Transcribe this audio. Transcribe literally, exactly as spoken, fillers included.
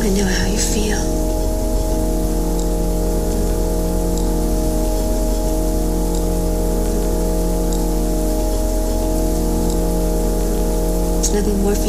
I know how you feel. There's nothing more for